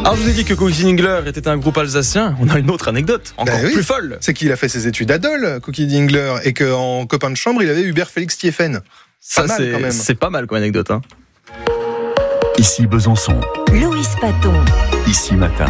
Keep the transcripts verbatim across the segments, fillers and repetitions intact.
Alors je vous ai dit que Cookie Dingler était un groupe alsacien. On a une autre anecdote, encore Ben oui. plus folle. C'est qu'il a fait ses études à Dole, Cookie Dingler, et qu'en copain de chambre, il avait Hubert Félix Thieffen. Ça, Pas mal, c'est, quand même. c'est pas mal comme anecdote. Hein. Ici Besançon, Loïs Paton. ici Matin.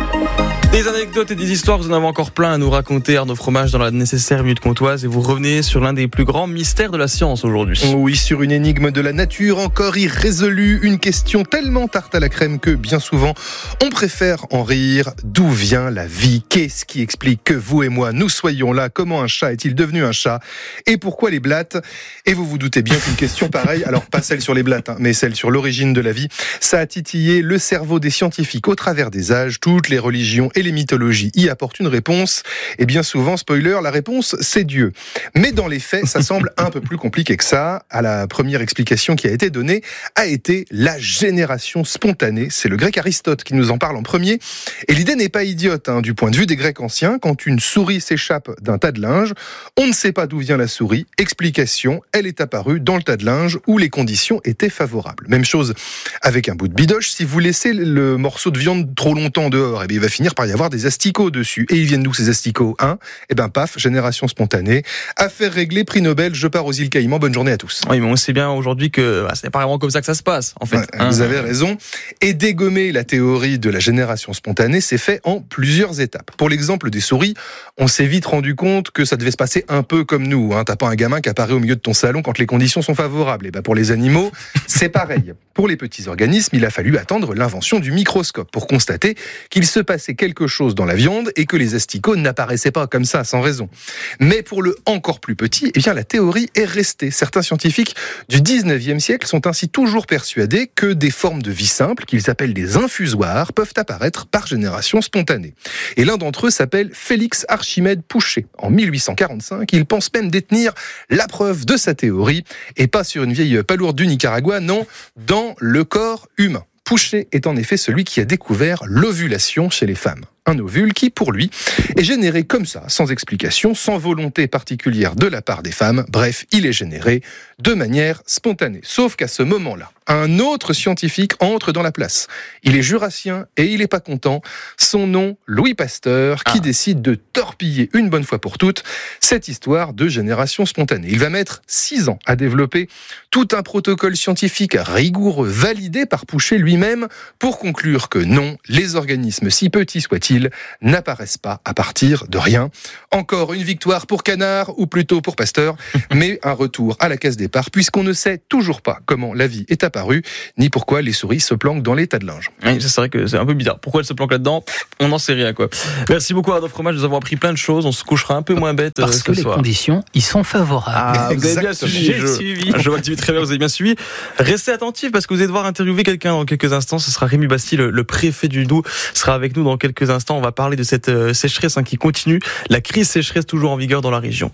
Des anecdotes et des histoires, vous en avez encore plein à nous raconter, Arnaud Fromage, dans la nécessaire minute comtoise. Et vous revenez sur l'un des plus grands mystères de la science aujourd'hui. Oui, sur une énigme de la nature encore irrésolue, une question tellement tarte à la crème que bien souvent on préfère en rire. D'où vient la vie ? Qu'est-ce qui explique que vous et moi nous soyons là ? Comment un chat est-il devenu un chat ? Et pourquoi les blattes ? Et vous vous doutez bien qu'une question pareille, alors pas celle sur les blattes, hein, mais celle sur l'origine de la vie, ça a titillé le cerveau des scientifiques au travers des âges. Toutes les religions et les mythologies y apportent une réponse. Et bien souvent, spoiler, la réponse c'est Dieu. Mais dans les faits, ça semble un peu plus compliqué que ça. À la première explication qui a été donnée a été la génération spontanée. C'est le grec Aristote qui nous en parle en premier. Et l'idée n'est pas idiote, hein, du point de vue des Grecs anciens. Quand une souris s'échappe d'un tas de linge, on ne sait pas d'où vient la souris. Explication, elle est apparue dans le tas de linge où les conditions étaient favorables. Même chose avec un bout de bidoche. Si vous laissez le morceau de viande trop longtemps dehors, eh bien, il va finir par y avoir des asticots dessus. Et ils viennent d'où ces asticots, hein ? Eh ben paf, génération spontanée. Affaire réglée, prix Nobel, je pars aux îles Caïmans. Bonne journée à tous. Oui, mais on sait bien aujourd'hui que bah, ce n'est pas vraiment comme ça que ça se passe, en fait. Ouais, hein. Vous avez raison. Et dégommer la théorie de la génération spontanée, c'est fait en plusieurs étapes. Pour l'exemple des souris, on s'est vite rendu compte que ça devait se passer un peu comme nous. Hein. T'as pas un gamin qui apparaît au milieu de ton salon quand les conditions sont favorables. Et ben pour les animaux, c'est pareil. Pour les petits organismes, il a fallu attendre l'invention du microscope pour constater qu'il se passait quelque chose dans la viande et que les asticots n'apparaissaient pas comme ça, sans raison. Mais pour le encore plus petit, eh bien la théorie est restée. Certains scientifiques du dix-neuvième siècle sont ainsi toujours persuadés que des formes de vie simples, qu'ils appellent des infusoires, peuvent apparaître par génération spontanée. Et l'un d'entre eux s'appelle Félix Archimède Pouchet. En mille huit cent quarante-cinq, il pense même détenir la preuve de sa théorie, et pas sur une vieille palourde du Nicaragua, non, dans le corps humain. Pouchet est en effet celui qui a découvert l'ovulation chez les femmes. Un ovule qui, pour lui, est généré comme ça, sans explication, sans volonté particulière de la part des femmes. Bref, il est généré de manière spontanée. Sauf qu'à ce moment-là, un autre scientifique entre dans la place. Il est jurassien et il n'est pas content. Son nom, Louis Pasteur, qui ah. décide de torpiller une bonne fois pour toutes cette histoire de génération spontanée. Il va mettre six ans à développer tout un protocole scientifique rigoureux, validé par Pouchet lui-même, pour conclure que non, les organismes, si petits soient-ils, n'apparaissent pas à partir de rien. Encore une victoire pour Canard, ou plutôt pour Pasteur, mais un retour à la case départ, puisqu'on ne sait toujours pas comment la vie est apparue, ni pourquoi les souris se planquent dans les tas de linge. Oui, c'est vrai que c'est un peu bizarre. Pourquoi elles se planquent là-dedans ? On n'en sait rien, quoi. Merci beaucoup, Arnaud Fromage. Nous avons appris plein de choses. On se couchera un peu moins bête Parce euh, que ce les soir. conditions, ils sont favorables. Ah, vous avez bien Exactement. suivi. J'ai Je, suivi. je vois que tu es très bien, vous avez bien suivi. Restez attentifs parce que vous allez devoir interviewer quelqu'un dans quelques instants. Ce sera Rémi Bastille, le, le préfet du Doubs, sera avec nous dans quelques instants. On va parler de cette euh, sécheresse hein, qui continue. La crise sécheresse toujours en vigueur dans la région.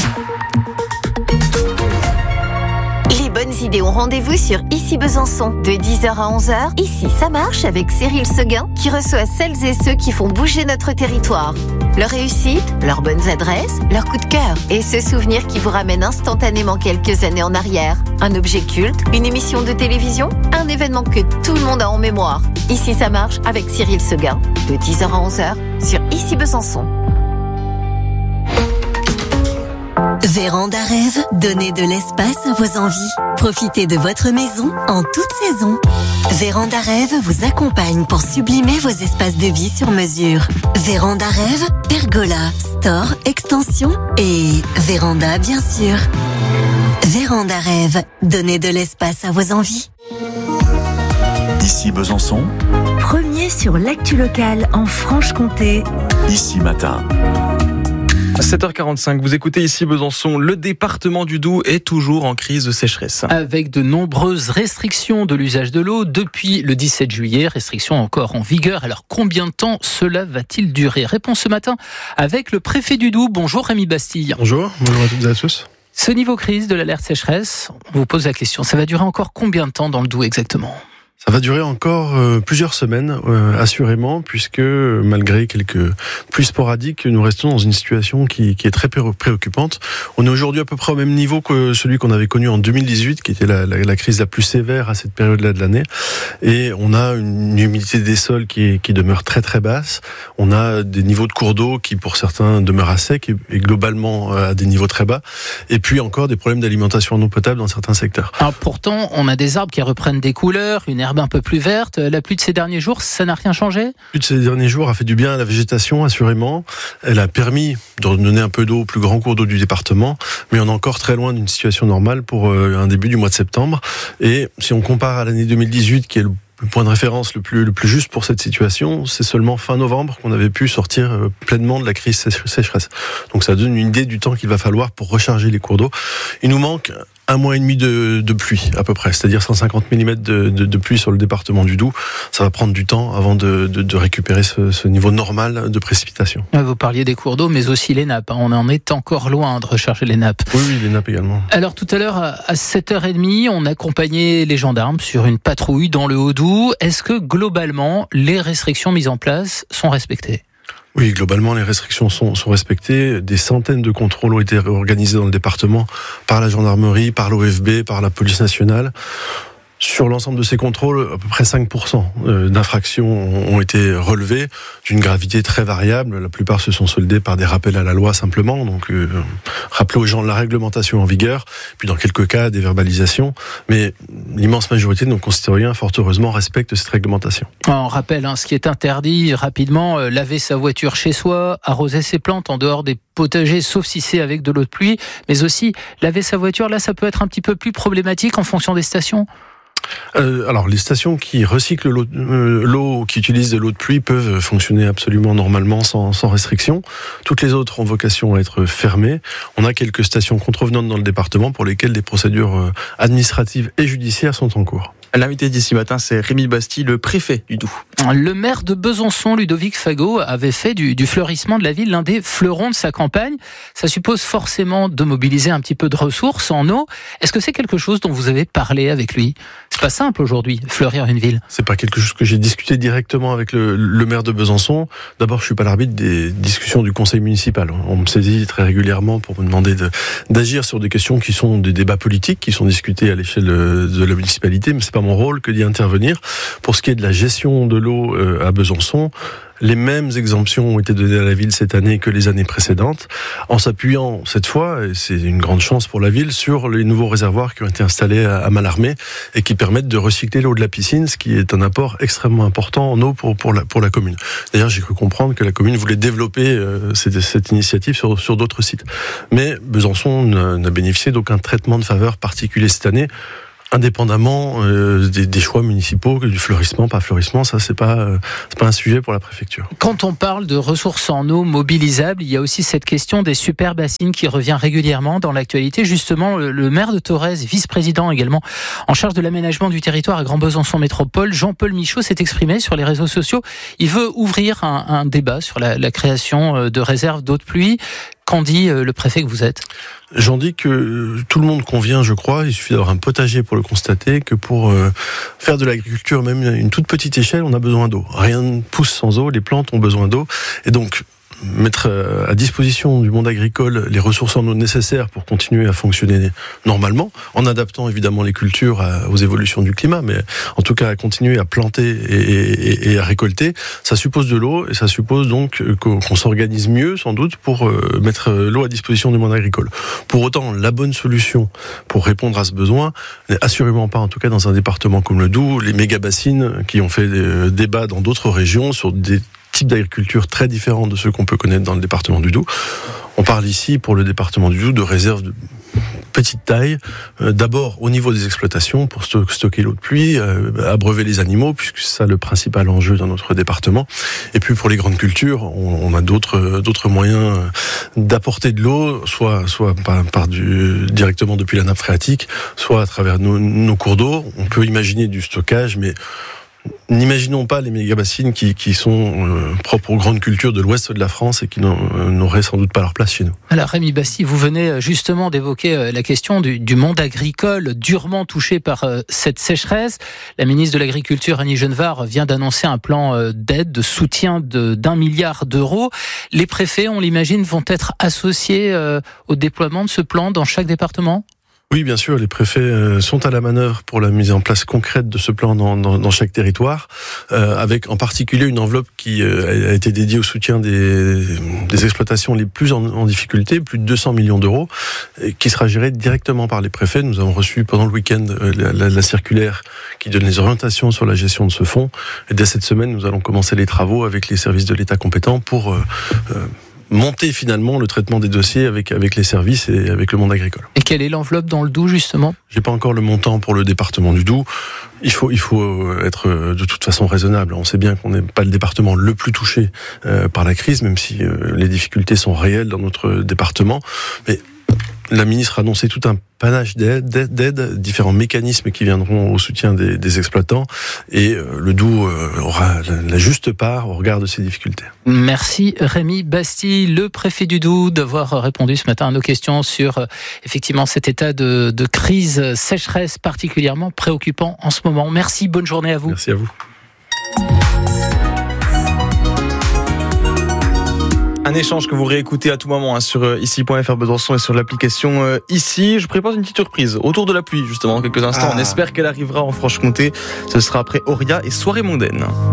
Les bonnes idées ont rendez-vous sur Ici Besançon. De dix heures à onze heures, Ici ça marche avec Cyril Seguin qui reçoit celles et ceux qui font bouger notre territoire. Leur réussite, leurs bonnes adresses, leurs coups de cœur et ce souvenir qui vous ramène instantanément quelques années en arrière. Un objet culte, une émission de télévision, un événement que tout le monde a en mémoire. Ici ça marche avec Cyril Seguin. De dix heures à onze heures sur Ici Besançon. Véranda Rêve, donnez de l'espace à vos envies. Profitez de votre maison en toute saison. Véranda Rêve vous accompagne pour sublimer vos espaces de vie sur mesure. Véranda Rêve, pergola, store, extension et véranda bien sûr. Véranda Rêve, donnez de l'espace à vos envies. Ici Besançon, Premier sur l'actu locale en Franche-Comté. ici Matin. sept heures quarante-cinq, vous écoutez Ici Besançon. Le département du Doubs est toujours en crise de sécheresse. Avec de nombreuses restrictions de l'usage de l'eau depuis le dix-sept juillet, restrictions encore en vigueur. Alors combien de temps cela va-t-il durer ? Réponse ce matin avec le préfet du Doubs. Bonjour Rémi Bastille. Bonjour, bonjour à toutes et à tous. Ce niveau crise de l'alerte sécheresse, on vous pose la question, ça va durer encore combien de temps dans le Doubs exactement ? Ça va durer encore euh, plusieurs semaines, euh, assurément, puisque euh, malgré quelques pluies sporadiques, nous restons dans une situation qui, qui est très préoccupante. On est aujourd'hui à peu près au même niveau que celui qu'on avait connu en deux mille dix-huit, qui était la, la, la crise la plus sévère à cette période-là de l'année. Et on a une humidité des sols qui, est, qui demeure très très basse. On a des niveaux de cours d'eau qui, pour certains, demeurent à sec et, et globalement à des niveaux très bas. Et puis encore des problèmes d'alimentation en eau potable dans certains secteurs. Alors pourtant, on a des arbres qui reprennent des couleurs, une herbe un peu plus verte. La pluie de ces derniers jours, ça n'a rien changé ? La pluie de ces derniers jours a fait du bien à la végétation, assurément. Elle a permis de redonner un peu d'eau au plus grand cours d'eau du département, mais on est encore très loin d'une situation normale pour un début du mois de septembre. Et si on compare à l'année deux mille dix-huit, qui est le Le point de référence le plus, le plus juste pour cette situation, c'est seulement fin novembre qu'on avait pu sortir pleinement de la crise sécheresse. Donc ça donne une idée du temps qu'il va falloir pour recharger les cours d'eau. Il nous manque un mois et demi de, de pluie à peu près, c'est-à-dire cent cinquante millimètres de, de, de pluie sur le département du Doubs. Ça va prendre du temps avant de, de, de récupérer ce, ce niveau normal de précipitation. Vous parliez des cours d'eau, mais aussi les nappes. On en est encore loin de recharger les nappes. Oui, oui, les nappes également. Alors tout à l'heure, à sept heures trente, on accompagnait les gendarmes sur une patrouille dans le Haut-Doubs. Est-ce que globalement, les restrictions mises en place sont respectées ? Oui, globalement, les restrictions sont, sont respectées. Des centaines de contrôles ont été organisés dans le département par la gendarmerie, par l'O F B, par la police nationale. Sur l'ensemble de ces contrôles, à peu près cinq pour cent d'infractions ont été relevées, d'une gravité très variable. La plupart se sont soldés par des rappels à la loi simplement, donc euh, rappeler aux gens la réglementation en vigueur, puis dans quelques cas des verbalisations. Mais l'immense majorité de nos concitoyens, fort heureusement, respectent cette réglementation. On rappelle hein, ce qui est interdit rapidement, euh, laver sa voiture chez soi, arroser ses plantes en dehors des potagers, sauf si c'est avec de l'eau de pluie, mais aussi laver sa voiture. Là, ça peut être un petit peu plus problématique en fonction des stations. Euh, alors, les stations qui recyclent l'eau, euh, l'eau, qui utilisent de l'eau de pluie peuvent fonctionner absolument normalement, sans, sans restriction. Toutes les autres ont vocation à être fermées. On a quelques stations contrevenantes dans le département pour lesquelles des procédures administratives et judiciaires sont en cours. L'invité d'ici matin, c'est Rémi Bastille, le préfet du Doubs. Le maire de Besançon, Ludovic Fagot, avait fait du, du fleurissement de la ville l'un des fleurons de sa campagne. Ça suppose forcément de mobiliser un petit peu de ressources en eau. Est-ce que c'est quelque chose dont vous avez parlé avec lui ? C'est pas simple aujourd'hui, fleurir une ville. C'est pas quelque chose que j'ai discuté directement avec le, le maire de Besançon. D'abord, je suis pas l'arbitre des discussions du conseil municipal. On me saisit très régulièrement pour me demander de, d'agir sur des questions qui sont des débats politiques, qui sont discutés à l'échelle de la municipalité, mais c'est pas mon rôle que d'y intervenir. Pour ce qui est de la gestion de l'eau à Besançon, les mêmes exemptions ont été données à la ville cette année que les années précédentes, en s'appuyant cette fois, et c'est une grande chance pour la ville, sur les nouveaux réservoirs qui ont été installés à Mallarmé et qui permettent de recycler l'eau de la piscine, ce qui est un apport extrêmement important en eau pour, pour, la, pour la commune. D'ailleurs, j'ai cru comprendre que la commune voulait développer euh, cette, cette initiative sur, sur d'autres sites. Mais Besançon n'a, n'a bénéficié d'aucun traitement de faveur particulier cette année, indépendamment euh, des, des choix municipaux, du fleurissement, pas fleurissement, ça c'est pas euh, c'est pas un sujet pour la préfecture. Quand on parle de ressources en eau mobilisables, il y a aussi cette question des super bassines qui revient régulièrement dans l'actualité. Justement, le, le maire de Thorez, vice-président également en charge de l'aménagement du territoire à Grand Besançon Métropole, Jean-Paul Michaud, s'est exprimé sur les réseaux sociaux. Il veut ouvrir un, un débat sur la, la création de réserves d'eau de pluie. Qu'en dit le préfet que vous êtes ? J'en dis que tout le monde convient, je crois, il suffit d'avoir un potager pour le constater, que pour euh, faire de l'agriculture, même à une toute petite échelle, on a besoin d'eau. Rien ne pousse sans eau, les plantes ont besoin d'eau. Et donc, mettre à disposition du monde agricole les ressources en eau nécessaires pour continuer à fonctionner normalement, en adaptant évidemment les cultures aux évolutions du climat, mais en tout cas à continuer à planter et, et, et à récolter, ça suppose de l'eau et ça suppose donc qu'on, qu'on s'organise mieux sans doute pour mettre l'eau à disposition du monde agricole. Pour autant, la bonne solution pour répondre à ce besoin n'est assurément pas, en tout cas dans un département comme le Doubs, les méga-bassines qui ont fait des débats dans d'autres régions sur des types d'agriculture très différents de ceux qu'on peut connaître dans le département du Doubs. On parle ici, pour le département du Doubs, de réserves de petite taille, euh, d'abord au niveau des exploitations pour sto- stocker l'eau de pluie, euh, abreuver les animaux, puisque c'est ça le principal enjeu dans notre département. Et puis pour les grandes cultures, on, on a d'autres d'autres moyens d'apporter de l'eau, soit soit par, par du directement depuis la nappe phréatique, soit à travers nos, nos cours d'eau. On peut imaginer du stockage, mais n'imaginons pas les méga-bassines qui, qui sont euh, propres aux grandes cultures de l'ouest de la France et qui n'auraient sans doute pas leur place chez nous. Alors Rémi Bastille, vous venez justement d'évoquer la question du, du monde agricole durement touché par euh, cette sécheresse. La ministre de l'Agriculture, Annie Genevard, vient d'annoncer un plan euh, d'aide, de soutien de, d'un milliard d'euros. Les préfets, on l'imagine, vont être associés euh, au déploiement de ce plan dans chaque département ? Oui, bien sûr, les préfets sont à la manœuvre pour la mise en place concrète de ce plan dans, dans, dans chaque territoire, euh, avec en particulier une enveloppe qui euh, a été dédiée au soutien des, des exploitations les plus en, en difficulté, plus de deux cents millions d'euros, qui sera gérée directement par les préfets. Nous avons reçu pendant le week-end euh, la, la, la circulaire qui donne les orientations sur la gestion de ce fonds. Et dès cette semaine, nous allons commencer les travaux avec les services de l'État compétents pour euh, euh, monter finalement le traitement des dossiers avec avec les services et avec le monde agricole. Et quelle est l'enveloppe dans le Doubs justement ? J'ai pas encore le montant pour le département du Doubs. Il faut il faut être de toute façon raisonnable. On sait bien qu'on n'est pas le département le plus touché euh, par la crise, même si euh, les difficultés sont réelles dans notre département. Mais la ministre a annoncé tout un panache d'aide, d'aide, différents mécanismes qui viendront au soutien des, des exploitants, et euh, le Doubs euh, aura la, la juste part au regard de ces difficultés. Merci Rémi Bastille, le préfet du Doubs, d'avoir répondu ce matin à nos questions sur euh, effectivement cet état de, de crise sécheresse particulièrement préoccupant en ce moment. Merci, bonne journée à vous. Merci à vous. Un échange que vous réécoutez à tout moment hein, sur euh, ici point f r Besançon et sur l'application euh, Ici. Je prépare une petite surprise autour de la pluie justement dans quelques instants. Ah. On espère qu'elle arrivera en Franche-Comté. Ce sera après Auria et Soirée mondaine.